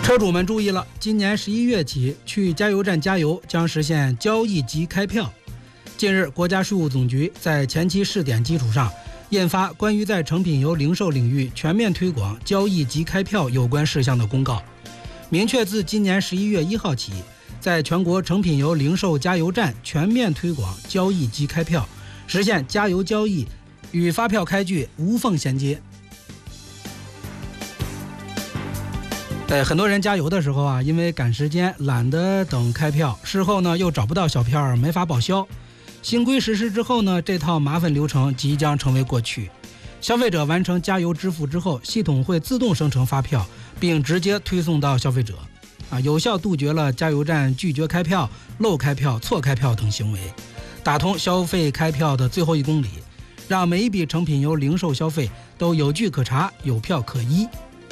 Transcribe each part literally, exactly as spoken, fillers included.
车主们注意了，今年十一月起，去加油站加油将实现交易即开票。近日，国家税务总局在前期试点基础上，印发关于在成品油零售领域全面推广交易即开票有关事项的公告，明确自今年十一月一号起，在全国成品油零售加油站全面推广交易即开票，实现加油交易与发票开具无缝衔接。对，很多人加油的时候啊，因为赶时间懒得等开票，事后呢又找不到小票，没法报销。新规实施之后呢，这套麻烦流程即将成为过去。消费者完成加油支付之后，系统会自动生成发票，并直接推送到消费者，啊，有效杜绝了加油站拒绝开票、漏开票、错开票等行为，打通消费开票的最后一公里，让每一笔成品油零售消费都有据可查、有票可依。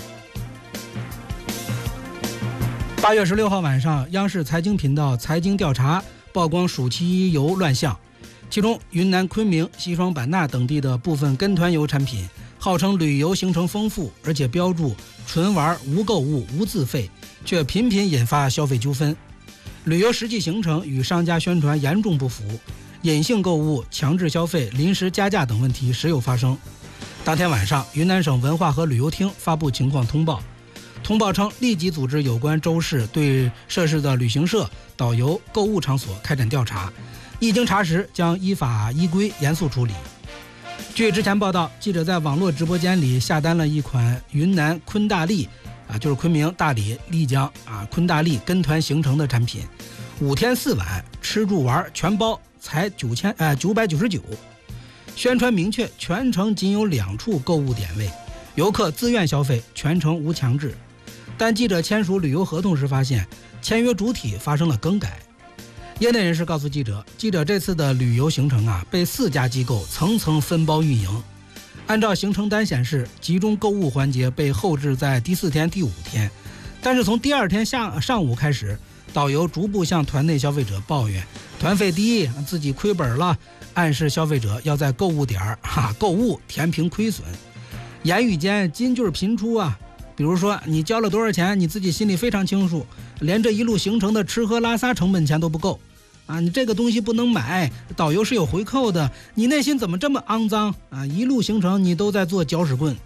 八月十六号晚上，央视财经频道财经调查曝光暑期油乱象，其中云南昆明、西双版纳等地的部分跟团油产品号称旅游行程丰富，而且标注纯玩无购物无自费，却频频引发消费纠纷。旅游实际行程与商家宣传严重不符，隐性购物、强制消费、临时加价等问题时有发生。当天晚上，云南省文化和旅游厅发布情况通报，通报称立即组织有关州市对涉事的旅行社、导游、购物场所开展调查，一经查实将依法依规严肃处理。据之前报道，记者在网络直播间里下单了一款云南昆大丽啊，就是昆明、大理、丽江啊昆大丽跟团行程的产品，五天四晚吃住玩全包，才九千呃九百九十九。宣传明确，全程仅有两处购物点位，游客自愿消费，全程无强制。但记者签署旅游合同时发现，签约主体发生了更改。业内人士告诉记者，记者这次的旅游行程啊，被四家机构层层分包运营。按照行程单显示，集中购物环节被后置在第四天、第五天，但是从第二天下上午开始，导游逐步向团内消费者抱怨团费低，自己亏本了，暗示消费者要在购物点哈购物填平亏损。言语间金句频出啊。比如说你交了多少钱，你自己心里非常清楚，连这一路行程的吃喝拉撒成本钱都不够啊！你这个东西不能买，导游是有回扣的，你内心怎么这么肮脏啊？一路行程你都在做搅屎棍。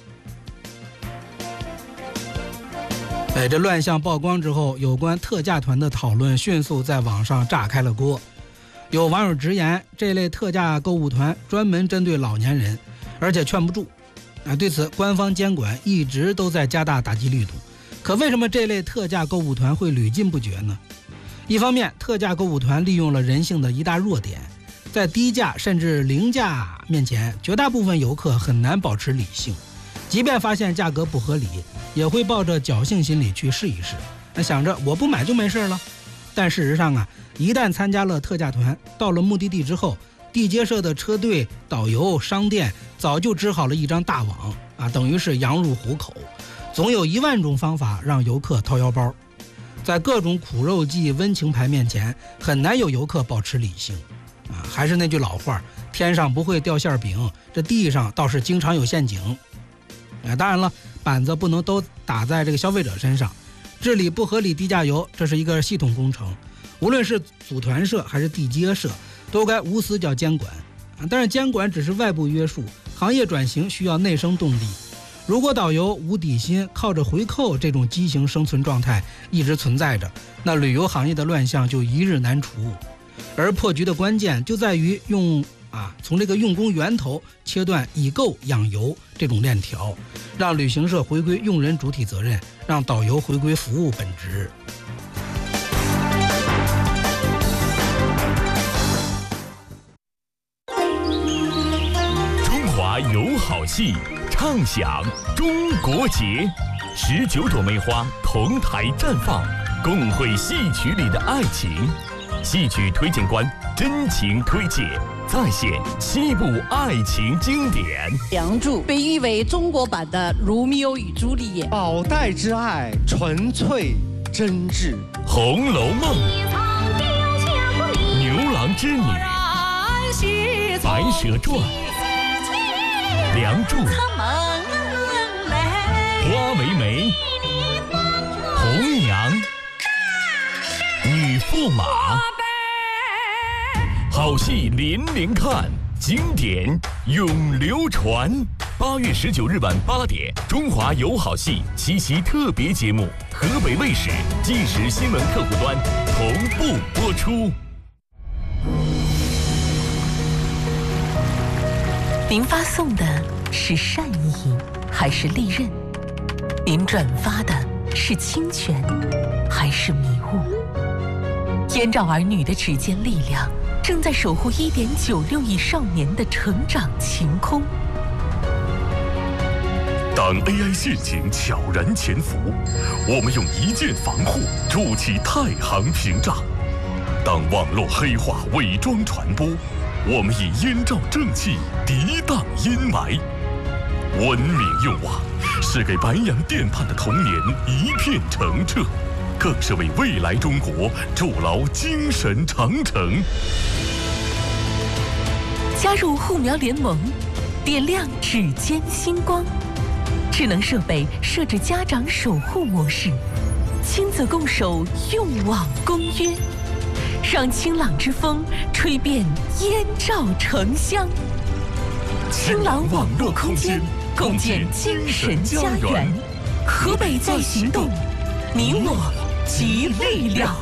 哎，这乱象曝光之后，有关特价团的讨论迅速在网上炸开了锅。有网友直言，这类特价购物团专门针对老年人，而且劝不住。啊，对此，官方监管一直都在加大打击力度。可为什么这类特价购物团会屡禁不绝呢？一方面，特价购物团利用了人性的一大弱点，在低价甚至零价面前，绝大部分游客很难保持理性，即便发现价格不合理，也会抱着侥幸心理去试一试，那想着我不买就没事了。但事实上啊，一旦参加了特价团，到了目的地之后，地接社的车队、导游、商店早就织好了一张大网啊，等于是羊入虎口，总有一万种方法让游客掏腰包。在各种苦肉计、温情牌面前，很难有游客保持理性啊。还是那句老话，天上不会掉馅饼，这地上倒是经常有陷阱。啊，当然了，板子不能都打在这个消费者身上，治理不合理低价游，这是一个系统工程，无论是组团社还是地接社，都该无死角监管，但是监管只是外部约束，行业转型需要内生动力。如果导游无底薪，靠着回扣这种畸形生存状态一直存在着，那旅游行业的乱象就一日难除。而破局的关键就在于用啊，从这个用工源头切断以购养游这种链条，让旅行社回归用人主体责任，让导游回归服务本质。 有好戏，畅享中国节，十九朵梅花同台绽放，共绘戏曲里的爱情。戏曲推荐官真情推介，再现七部爱情经典。 《梁祝》被誉为中国版的《罗密欧与朱丽叶》， 宝黛之爱纯粹真挚，《 红楼梦》牛郎织女，《白蛇传》。梁祝、花为媒、红驸马。好戏连连看，经典永流传。八月十九日晚八点，中华有好戏七夕特别节目，河北卫视纪实新闻客户端同步播出。 您发送的是善意还是利刃？您转发的是侵权还是迷雾？燕赵儿女的指尖力量正在守护一点九六亿少年的成长晴空。 当 A I 陷阱悄然潜伏，我们用一键防护筑起太行屏障；当网络黑话伪装传播，我们以燕赵正气涤荡阴霾。文明用网是给白洋淀畔的童年一片澄澈，更是为未来中国筑牢精神长城。 加入护苗联盟，点亮指尖星光。智能设备设置家长守护模式，亲子共守用网公约，让清朗之风吹遍燕赵城乡。清朗网络空间，共建精神家园。河北在行动，你我集力量。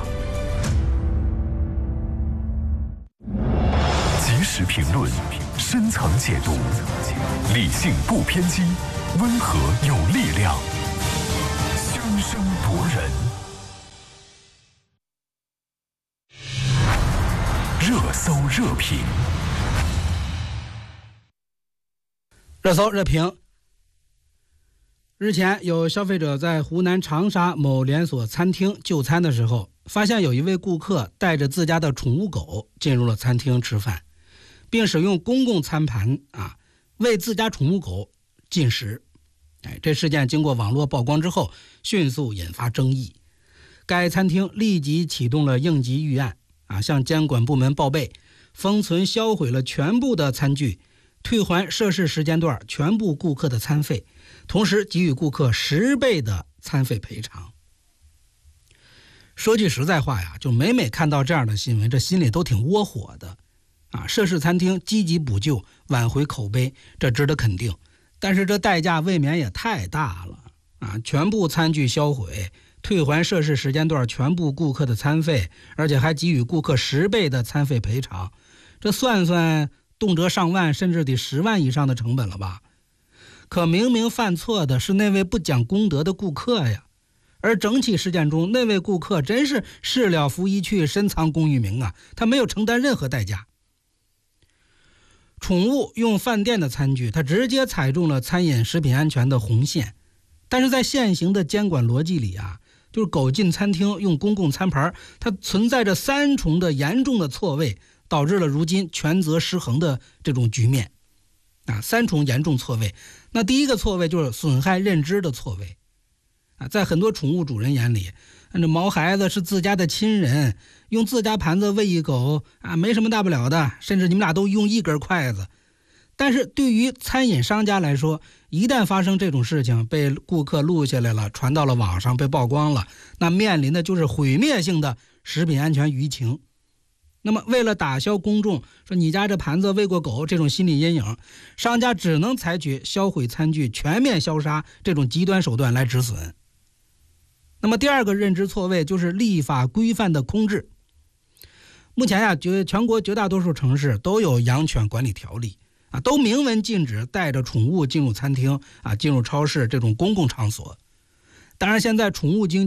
及时评论，深层解读，理性不偏激，温和有力量，声声夺人。热搜热评， 热搜热评。日前，有消费者在湖南长沙某连锁餐厅就餐的时候，发现有一位顾客带着自家的宠物狗进入了餐厅吃饭，并使用公共餐盘啊为自家宠物狗进食。哎，这事件经过网络曝光之后，迅速引发争议。该餐厅立即启动了应急预案啊，向监管部门报备，封存销毁了全部的餐具，退还涉事时间段全部顾客的餐费，同时给予顾客十倍的餐费赔偿。说句实在话呀，就每每看到这样的新闻，这心里都挺窝火的啊！涉事餐厅积极补救，挽回口碑，这值得肯定。但是这代价未免也太大了啊！全部餐具销毁，退还涉事时间段全部顾客的餐费，而且还给予顾客十倍的餐费赔偿，这算算动辄上万甚至得十万以上的成本了吧？可明明犯错的是那位不讲公德的顾客呀，而整起事件中那位顾客真是事了拂衣去，深藏功与名啊，他没有承担任何代价。宠物用饭店的餐具，它直接踩中了餐饮食品安全的红线，但是在现行的监管逻辑里啊，就是狗进餐厅用公共餐盘，它存在着三重的严重的错位，导致了如今权责失衡的这种局面啊，三重严重错位。那第一个错位就是损害认知的错位啊，在很多宠物主人眼里，这毛孩子是自家的亲人，用自家盘子喂一狗啊，没什么大不了的，甚至你们俩都用一根筷子。但是对于餐饮商家来说，一旦发生这种事情，被顾客录下来了，传到了网上，被曝光了，那面临的就是毁灭性的食品安全舆情。那么为了打消公众说你家这盘子喂过狗这种心理阴影，商家只能采取销毁餐具、全面消杀这种极端手段来止损。那么第二个认知错位就是立法规范的空置。目前呀、啊，全国绝大多数城市都有养犬管理条例啊，都明文禁止带着宠物进入餐厅啊、进入超市这种公共场所。当然，现在宠物经济